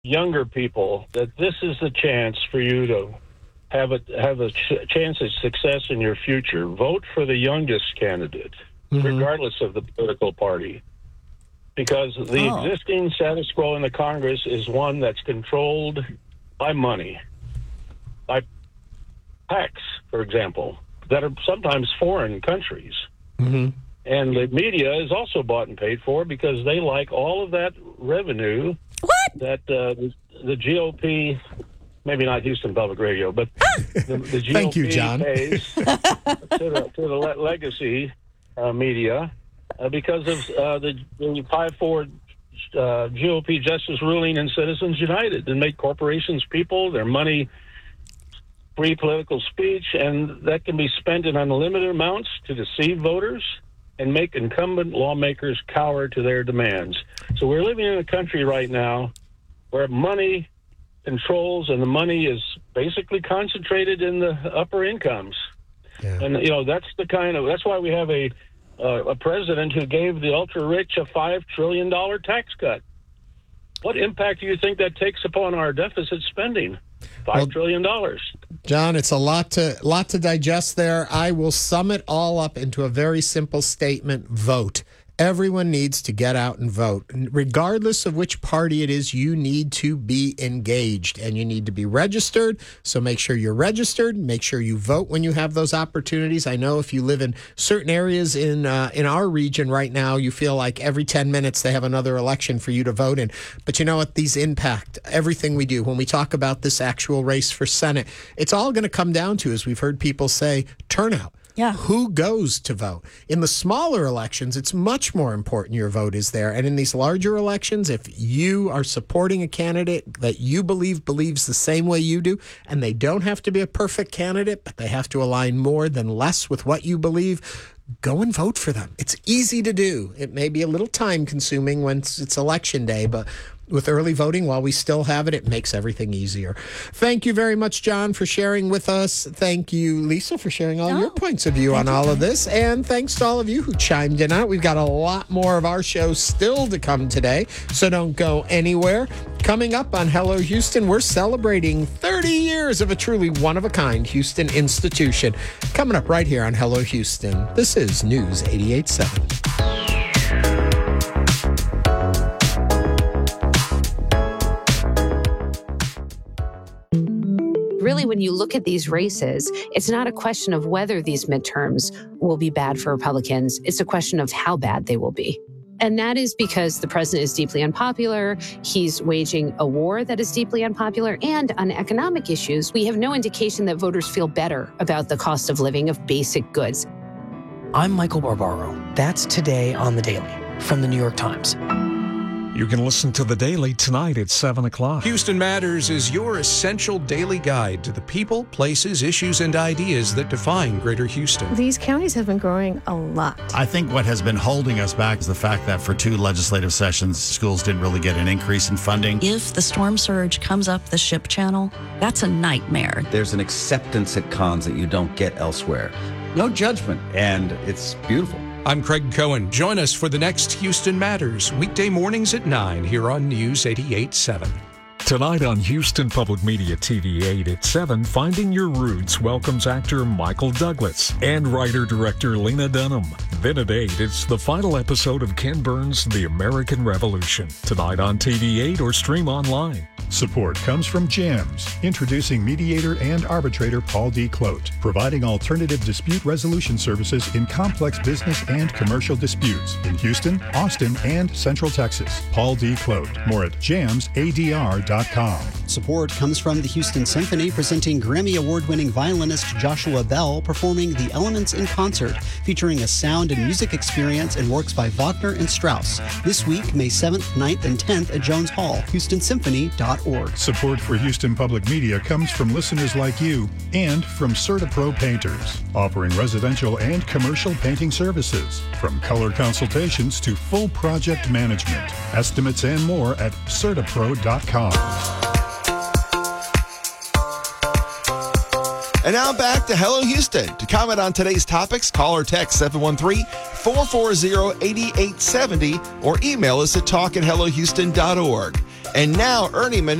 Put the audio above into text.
younger people that this is the chance for you to have a chance at success in your future. Vote for the youngest candidate, regardless of the political party. Because the existing status quo in the Congress is one that's controlled by money, by PACs, for example, that are sometimes foreign countries. Mm-hmm. And the media is also bought and paid for because they like all of that revenue that the GOP, maybe not Houston Public Radio, but the GOP Thank you, John. pays to the legacy media. Because of the 5-4 GOP justice ruling in Citizens United, and make corporations people, their money free political speech, and that can be spent in unlimited amounts to deceive voters and make incumbent lawmakers cower to their demands. So we're living in a country right now where money controls, and the money is basically concentrated in the upper incomes. Yeah. And, that's why we have a president who gave the ultra-rich a $5 trillion tax cut. What impact do you think that takes upon our deficit spending? $5 trillion. John, it's a lot to digest there. I will sum it all up into a very simple statement: vote. Everyone needs to get out and vote. Regardless of which party it is, you need to be engaged and you need to be registered. So make sure you're registered. Make sure you vote when you have those opportunities. I know if you live in certain areas in our region right now, you feel like every 10 minutes they have another election for you to vote in. But you know what? These impact everything we do. When we talk about this actual race for Senate, it's all going to come down to, as we've heard people say, turnout. Yeah. Who goes to vote? In the smaller elections, it's much more important your vote is there. And in these larger elections, if you are supporting a candidate that you believes the same way you do, and they don't have to be a perfect candidate, but they have to align more than less with what you believe, go and vote for them. It's easy to do. It may be a little time consuming when it's election day, but with early voting, while we still have it, it makes everything easier. Thank you very much, John, for sharing with us. Thank you, Lisa, for sharing all your points of view on all of this. And thanks to all of you who chimed in on it. We've got a lot more of our show still to come today, so don't go anywhere. Coming up on Hello Houston, we're celebrating 30 years of a truly one-of-a-kind Houston institution. Coming up right here on Hello Houston, this is News 88.7. Really, when you look at these races, it's not a question of whether these midterms will be bad for Republicans. It's a question of how bad they will be. And that is because the president is deeply unpopular. He's waging a war that is deeply unpopular. And on economic issues, we have no indication that voters feel better about the cost of living of basic goods. I'm Michael Barbaro. That's Today on The Daily from The New York Times. You can listen to The Daily tonight at 7 o'clock. Houston Matters is your essential daily guide to the people, places, issues, and ideas that define Greater Houston. These counties have been growing a lot. I think what has been holding us back is the fact that for 2 legislative sessions, schools didn't really get an increase in funding. If the storm surge comes up the ship channel, that's a nightmare. There's an acceptance at cons that you don't get elsewhere. No judgment, and it's beautiful. I'm Craig Cohen. Join us for the next Houston Matters, weekday mornings at 9 here on News 88.7. Tonight on Houston Public Media TV 8 at 7, Finding Your Roots welcomes actor Michael Douglas and writer-director Lena Dunham. Then at 8, it's the final episode of Ken Burns' The American Revolution. Tonight on TV 8 or stream online. Support comes from JAMS, introducing mediator and arbitrator Paul D. Clote, providing alternative dispute resolution services in complex business and commercial disputes in Houston, Austin, and Central Texas. Paul D. Clote. More at jamsadr.com. Support comes from the Houston Symphony, presenting Grammy Award-winning violinist Joshua Bell performing The Elements in Concert, featuring a sound and music experience and works by Wagner and Strauss. This week, May 7th, 9th, and 10th at Jones Hall, HoustonSymphony.org. Support for Houston Public Media comes from listeners like you and from CertaPro Painters, offering residential and commercial painting services, from color consultations to full project management. Estimates and more at CertaPro.com. And now back to Hello Houston. To comment on today's topics, call or text 713-440-8870 or email us at talk@hellohouston.org. And now Ernie